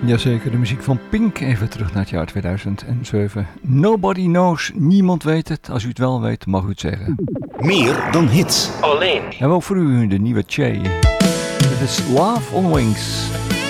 Jazeker, de muziek van Pink. Even terug naar het jaar 2007. Nobody knows, niemand weet het. Als u het wel weet, mag u het zeggen. Meer dan hits. Alleen. En ook voor u de nieuwe Che. Het is Love on Wings.